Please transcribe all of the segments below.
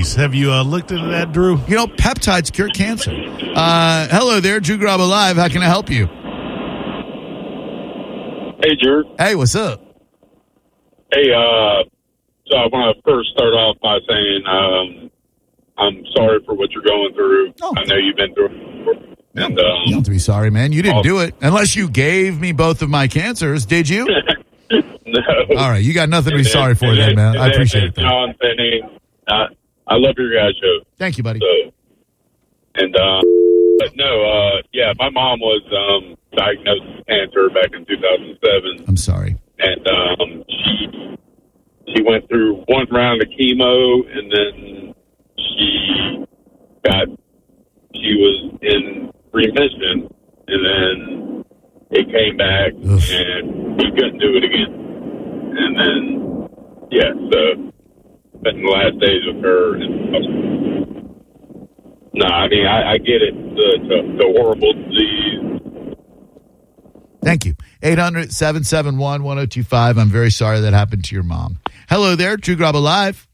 Jeez. Have you looked into that, Drew? You know, peptides cure cancer. Hello there, Drew Garabo Live. How can I help you? Hey, Drew. Hey, what's up? Hey, so I want to first start off by saying I'm sorry for what you're going through. Oh. I know you've been through it. And, you don't have to be sorry, man. You didn't do it. Unless you gave me both of my cancers. Did you? No. All right. You got nothing to be sorry for then, man. I appreciate it. John Finney, I love your guys' show. Thank you, buddy. So, and, but no, yeah, my mom was diagnosed with cancer back in 2007. I'm sorry. And she went through one round of chemo, and then she was in remission, and then it came back, and we couldn't do it again. And then, yeah, so spent the last days with her. And, no, I mean, I get it, the horrible disease. Thank you. 800-771-1025. I'm very sorry that happened to your mom. Hello there, Drew Garabo Live.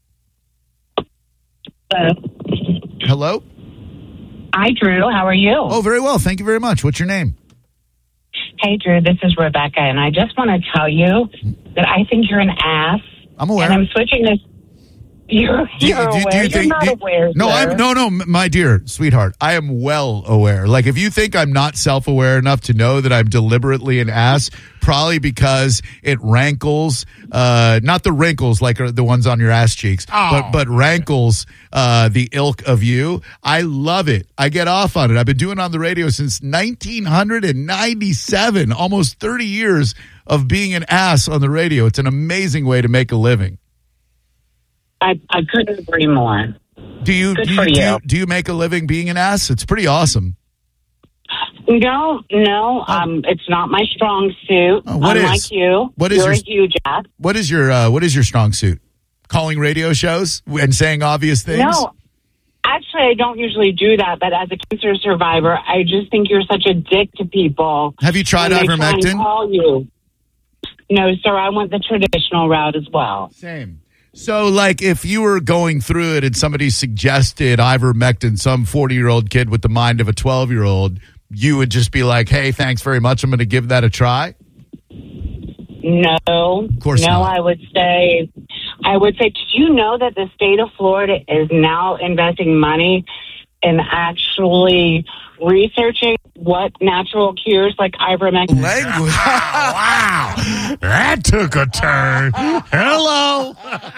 Hello? Hi, Drew. How are you? Oh, very well. Thank you very much. What's your name? Hey, Drew. This is Rebecca, and I just want to tell you that I think you're an ass. I'm aware. And I'm switching this. You're aware. You're not aware. No, sir. no, my dear sweetheart. I am well aware. Like, if you think I'm not self-aware enough to know that I'm deliberately an ass, probably because it rankles, not the wrinkles like the ones on your ass cheeks, but rankles the ilk of you. I love it. I get off on it. I've been doing it on the radio since 1997, almost 30 years of being an ass on the radio. It's an amazing way to make a living. I couldn't agree more. Do you make a living being an ass? It's pretty awesome. No, it's not my strong suit. What unlike is? you, What is you're your, a huge ass. What is your strong suit? Calling radio shows and saying obvious things? No, actually, I don't usually do that. But as a cancer survivor, I just think you're such a dick to people. Have you tried when they ivermectin? try and call you. No, sir. I went the traditional route as well. Same. So, like, if you were going through it and somebody suggested ivermectin, some 40-year-old kid with the mind of a 12-year-old, you would just be like, hey, thanks very much. I'm going to give that a try? No. Of course not. I would say, did you know that the state of Florida is now investing money in actually researching what natural cures like ivermectin? Language. Wow. That took a turn. Hello.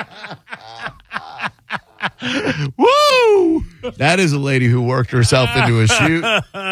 Woo! That is a lady who worked herself into a shoot.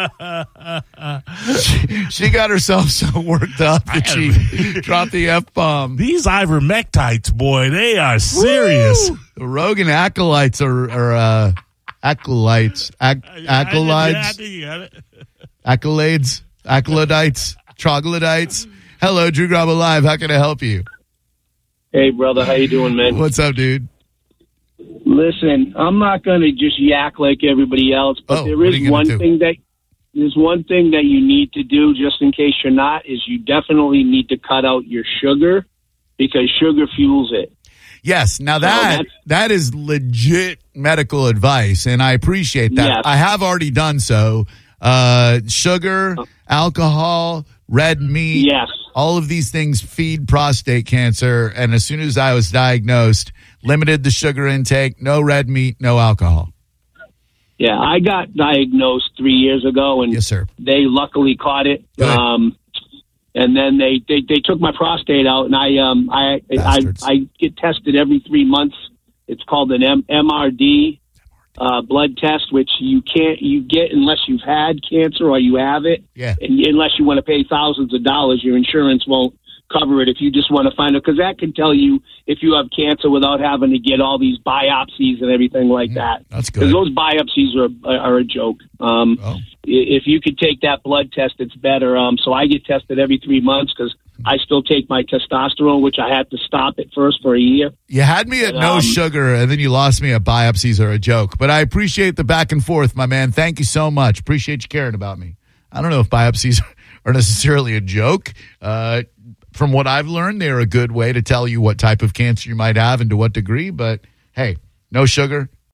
She got herself so worked up that she dropped the F-bomb. These ivermectites, boy, they are serious. Woo! The Rogan acolytes are acolytes. Acolytes. Accolades. Accoladites. Troglodytes. Hello, Drew Garabo Live. How can I help you? Hey, brother. How you doing, man? What's up, dude? Listen, I'm not going to just yak like everybody else, but there's one thing that you need to do, just in case you're not, is you definitely need to cut out your sugar because sugar fuels it. Yes. Now that is legit medical advice, and I appreciate that. Yes. I have already done so. Sugar, alcohol, red meat. Yes. All of these things feed prostate cancer. And as soon as I was diagnosed, limited the sugar intake, no red meat, no alcohol. Yeah, I got diagnosed 3 years ago, and yes, sir. They luckily caught it. Good. And then they took my prostate out, and I get tested every 3 months. It's called an MRD blood test, which you get unless you've had cancer or you have it. Yeah. And unless you want to pay thousands of dollars, your insurance won't cover it if you just want to find out, because that can tell you if you have cancer without having to get all these biopsies and everything like that. That's good. Because those biopsies are a joke. If you could take that blood test, it's better. So I get tested every 3 months because I still take my testosterone, which I had to stop at first for a year. You had me at no sugar, and then you lost me at biopsies are a joke. But I appreciate the back and forth, my man. Thank you so much. Appreciate you caring about me. I don't know if biopsies are necessarily a joke. From what I've learned, they're a good way to tell you what type of cancer you might have and to what degree. But, hey, no sugar.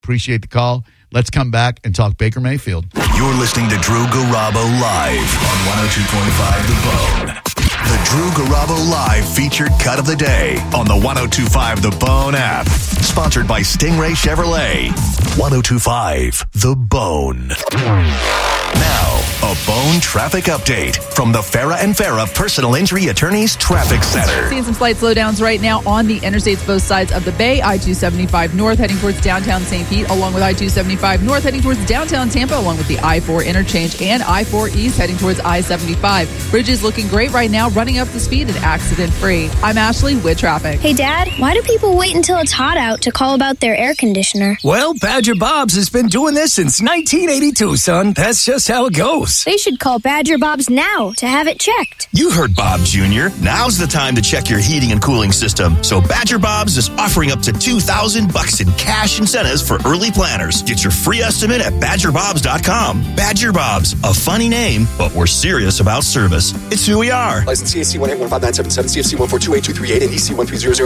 Appreciate the call. Let's come back and talk Baker Mayfield. You're listening to Drew Garabo live on 102.5 The Bone. The Drew Garabo Live featured cut of the day on the 102.5 The Bone app. Sponsored by Stingray Chevrolet. 102.5 The Bone. Now, a Bone traffic update from the Farah and Farah Personal Injury Attorneys Traffic Center. Seeing some slight slowdowns right now on the interstates both sides of the Bay. I-275 north heading towards downtown St. Pete, along with I-275 north heading towards downtown Tampa, along with the I-4 interchange, and I-4 east heading towards I-75. Bridges looking great right now, running up the speed and accident-free. I'm Ashley with traffic. Hey, Dad, why do people wait until it's hot out to call about their air conditioner? Well, Badger Bob's has been doing this since 1982, son. That's just how it goes. They should call Badger Bob's now to have it checked. You heard Bob Jr. Now's the time to check your heating and cooling system. So Badger Bob's is offering up to $2,000 in cash incentives for early planners. Get your free estimate at badgerbobs.com. Badger Bob's, a funny name, but we're serious about service. It's who we are. License CAC 1815977, CFC 1428238, and EC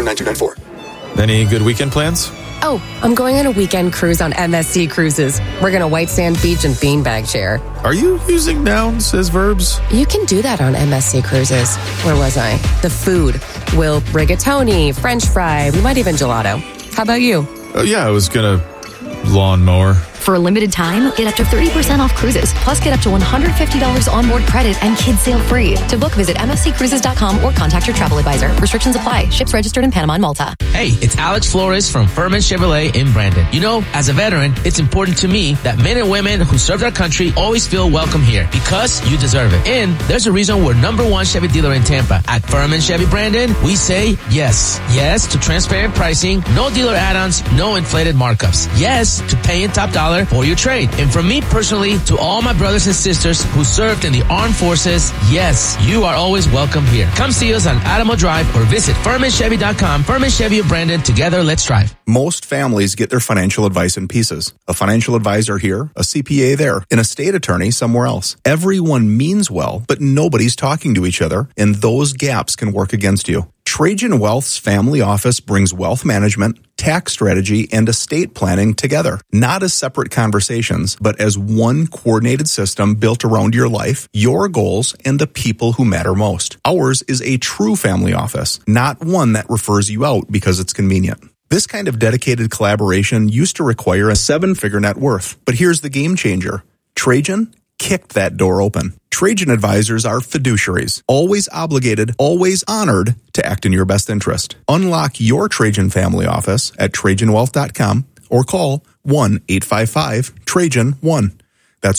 130092994. Any good weekend plans? Oh, I'm going on a weekend cruise on MSC Cruises. We're going to White Sand Beach and Beanbag Chair. Are you using nouns as verbs? You can do that on MSC Cruises. Where was I? The food. We'll rigatoni, French fry, we might even gelato. How about you? Yeah, I was going to lawnmower. For a limited time, get up to 30% off cruises, plus get up to $150 onboard credit and kids sail free. To book, visit msccruises.com or contact your travel advisor. Restrictions apply. Ships registered in Panama and Malta. Hey, it's Alex Flores from Furman Chevrolet in Brandon. You know, as a veteran, it's important to me that men and women who served our country always feel welcome here because you deserve it. And there's a reason we're #1 Chevy dealer in Tampa. At Furman Chevy Brandon, we say yes. Yes to transparent pricing, no dealer add-ons, no inflated markups. Yes to paying top dollar for your trade. And from me personally to all my brothers and sisters who served in the armed forces, yes, you are always welcome here. Come see us on Adamo Drive or visit FurmanChevy.com. Furman Chevy of Brandon. Together, let's drive. Most families get their financial advice in pieces. A financial advisor here, a CPA there, an estate attorney somewhere else. Everyone means well, but nobody's talking to each other, and those gaps can work against you. Trajan Wealth's family office brings wealth management, tax strategy, and estate planning together, not as separate conversations, but as one coordinated system built around your life, your goals, and the people who matter most. Ours is a true family office, not one that refers you out because it's convenient. This kind of dedicated collaboration used to require a 7-figure net worth, but here's the game changer. Trajan kicked that door open. Trajan advisors are fiduciaries, always obligated, always honored to act in your best interest. Unlock your Trajan family office at TrajanWealth.com or call 1-855-TRAJAN-1. That's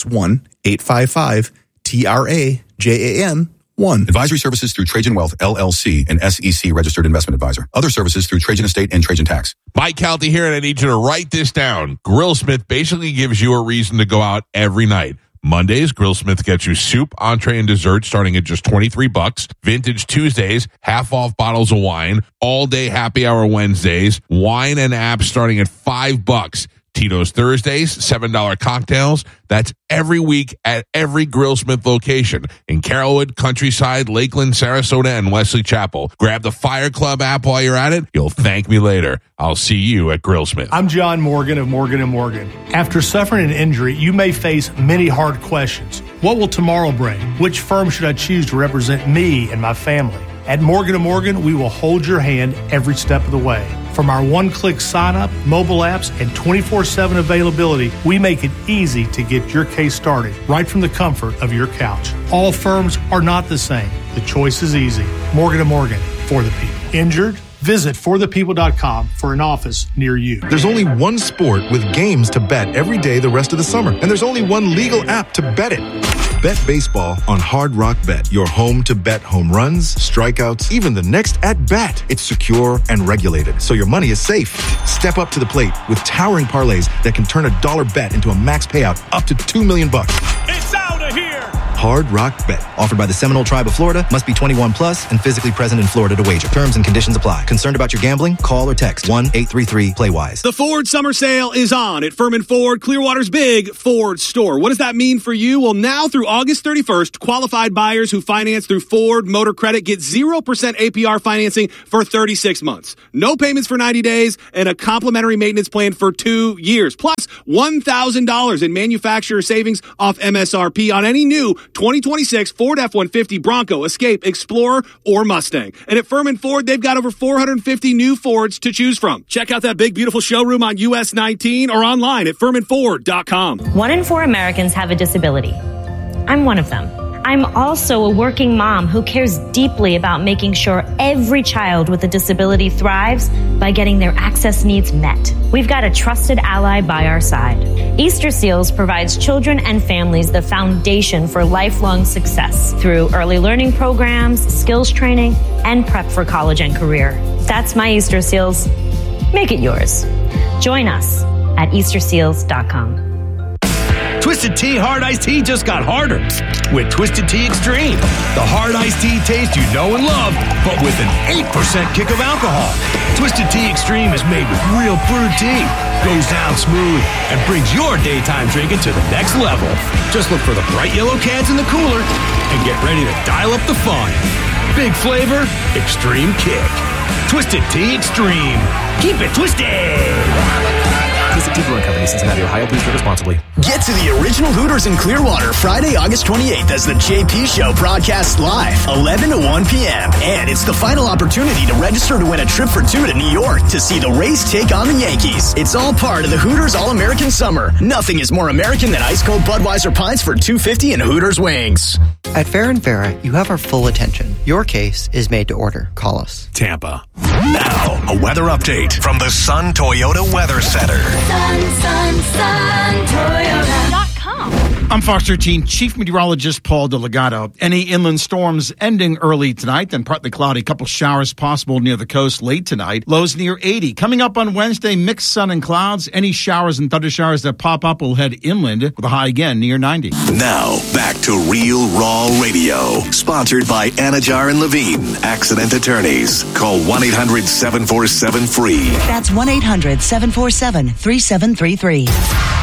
1-855-TRAJAN-1. Advisory services through Trajan Wealth, LLC, an SEC registered investment advisor. Other services through Trajan Estate and Trajan Tax. Mike Calty here, and I need you to write this down. Grillsmith basically gives you a reason to go out every night. Mondays, Grillsmith gets you soup, entree, and dessert starting at just $23. Vintage Tuesdays, half off bottles of wine. All day happy hour Wednesdays. Wine and apps starting at $5. Tito's Thursdays, $7 cocktails. That's every week at every Grillsmith location in Carrollwood, Countryside, Lakeland, Sarasota, and Wesley Chapel. Grab the Fire Club app while you're at it. You'll thank me later. I'll see you at Grillsmith. I'm John Morgan of Morgan & Morgan. After suffering an injury, you may face many hard questions. What will tomorrow bring? Which firm should I choose to represent me and my family? At Morgan & Morgan, we will hold your hand every step of the way. From our one-click sign-up, mobile apps, and 24/7 availability, we make it easy to get your case started right from the comfort of your couch. All firms are not the same. The choice is easy. Morgan & Morgan, for the people. Injured? Visit forthepeople.com for an office near you. There's only one sport with games to bet every day the rest of the summer, and there's only one legal app to bet it. Bet baseball on Hard Rock Bet, your home to bet home runs, strikeouts, even the next at-bat. It's secure and regulated, so your money is safe. Step up to the plate with towering parlays that can turn a dollar bet into a max payout up to $2 million. It's out of here! Hard Rock Bet. Offered by the Seminole Tribe of Florida. Must be 21 plus and physically present in Florida to wager. Terms and conditions apply. Concerned about your gambling? Call or text 1-833-PLAY-WISE. The Ford Summer Sale is on at Furman Ford, Clearwater's big Ford store. What does that mean for you? Well, now through August 31st, qualified buyers who finance through Ford Motor Credit get 0% APR financing for 36 months. No payments for 90 days and a complimentary maintenance plan for 2 years. Plus $1,000 in manufacturer savings off MSRP on any new 2026 Ford F-150, Bronco, Escape, Explorer, or Mustang. And at Furman Ford, they've got over 450 new Fords to choose from. Check out that big, beautiful showroom on US 19 or online at FurmanFord.com. 1 in 4 Americans have a disability. I'm one of them. I'm also a working mom who cares deeply about making sure every child with a disability thrives by getting their access needs met. We've got a trusted ally by our side. Easter Seals provides children and families the foundation for lifelong success through early learning programs, skills training, and prep for college and career. That's my Easter Seals. Make it yours. Join us at EasterSeals.com. Twisted Tea Hard Iced Tea just got harder with Twisted Tea Extreme. The hard iced tea taste you know and love, but with an 8% kick of alcohol. Twisted Tea Extreme is made with real brewed tea, goes down smooth, and brings your daytime drinking to the next level. Just look for the bright yellow cans in the cooler and get ready to dial up the fun. Big flavor, extreme kick. Twisted Tea Extreme. Keep it twisted. Twisted Tea Brewing Company, Cincinnati, Ohio. Please drink responsibly. Get to the original Hooters in Clearwater Friday, August 28th as the JP Show broadcasts live, 11 to 1 p.m. And it's the final opportunity to register to win a trip for 2 to New York to see the Rays take on the Yankees. It's all part of the Hooters All-American Summer. Nothing is more American than ice-cold Budweiser pints for $2.50 and Hooters wings. At Fair & Farah, you have our full attention. Your case is made to order. Call us. Tampa. Now, a weather update from the Sun Toyota Weather Center. Sun, Toyota.com. I'm Fox 13 Chief Meteorologist Paul DeLegato. Any inland storms ending early tonight, then partly cloudy. Couple showers possible near the coast late tonight. Lows near 80. Coming up on Wednesday, mixed sun and clouds. Any showers and thunder showers that pop up will head inland with a high again near 90. Now, back to Real Raw Radio. Sponsored by Anajar and Levine, accident attorneys. Call 1-800-747-FREE. That's 1-800-747-3733.